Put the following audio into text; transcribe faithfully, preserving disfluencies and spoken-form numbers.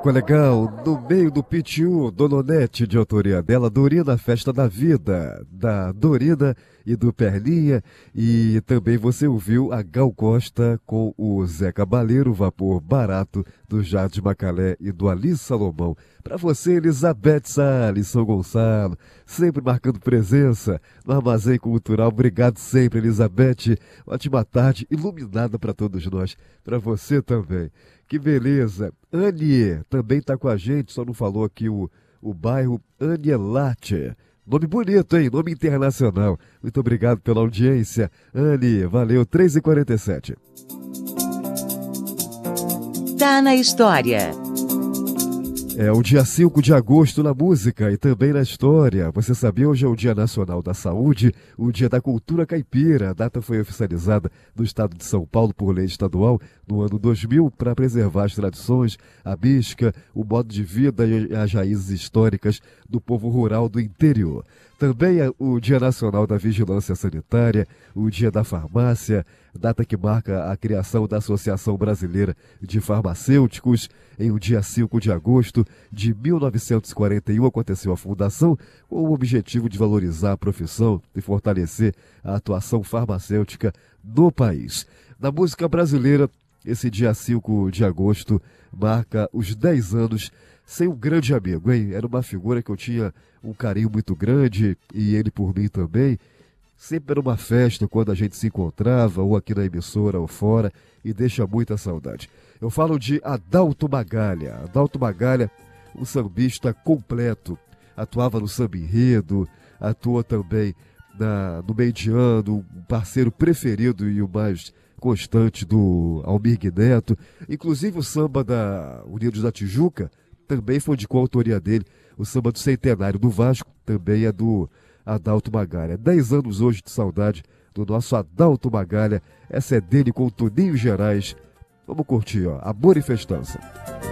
ficou legal. No meio do Pitiu, Dononete, de autoria dela, Dorina, Festa da Vida, da Dorina e do Perlinha. E também você ouviu a Gal Costa com o Zé Cabaleiro, Vapor Barato, do Jardim Macalé e do Ali Salomão. Para você, Elizabeth Salles, São Gonçalo, sempre marcando presença no Armazém Cultural. Obrigado sempre, Elizabeth. Ótima tarde, iluminada para todos nós. Para você também. Que beleza. Annie também está com a gente, só não falou aqui o, o bairro Anielate. Nome bonito, hein? Nome internacional. Muito obrigado pela audiência. Annie, valeu. três e quarenta e sete. Tá na história. É o dia cinco de agosto na música e também na história. Você sabia, hoje é o Dia Nacional da Saúde, o Dia da Cultura Caipira. A data foi oficializada no estado de São Paulo por lei estadual no ano dois mil para preservar as tradições, a bisca, o modo de vida e as raízes históricas do povo rural do interior. Também é o Dia Nacional da Vigilância Sanitária, o Dia da Farmácia, data que marca a criação da Associação Brasileira de Farmacêuticos. Em o dia cinco de agosto de mil novecentos e quarenta e um aconteceu a fundação com o objetivo de valorizar a profissão e fortalecer a atuação farmacêutica no país. Na música brasileira, esse dia cinco de agosto marca os dez anos sem um grande amigo, hein? Era uma figura que eu tinha um carinho muito grande e ele por mim também. Sempre era uma festa quando a gente se encontrava, ou aqui na emissora ou fora, e deixa muita saudade. Eu falo de Adalto Magalha. Adalto Magalha, um sambista completo. Atuava no samba enredo, atua também na, no meio de ano, um parceiro preferido e o mais constante do Almir Neto. Inclusive o samba da Unidos da Tijuca também foi de coautoria dele. O samba do Centenário do Vasco também é do Adalto Magalha. Dez anos hoje de saudade do nosso Adalto Magalha. Essa é dele com o Toninho Gerais. Vamos curtir, ó. Amor e Festança.